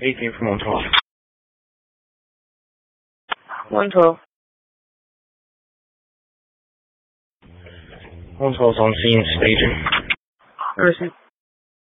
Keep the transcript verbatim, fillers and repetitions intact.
Speaking from one twelve. one twelve. one twelve's on scene, staging. Receipt.